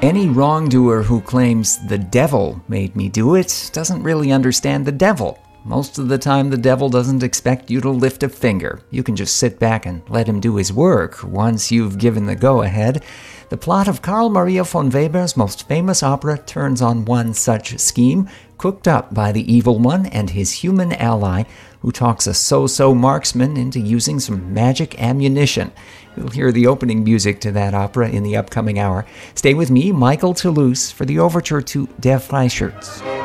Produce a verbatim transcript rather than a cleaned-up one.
Any wrongdoer who claims the devil made me do it doesn't really understand the devil. Most of the time, the devil doesn't expect you to lift a finger. You can just sit back and let him do his work once you've given the go-ahead. The plot of Carl Maria von Weber's most famous opera turns on one such scheme, cooked up by the evil one and his human ally, who talks a so-so marksman into using some magic ammunition. We'll hear the opening music to that opera in the upcoming hour. Stay with me, Michael Toulouse, for the overture to Der Freischütz.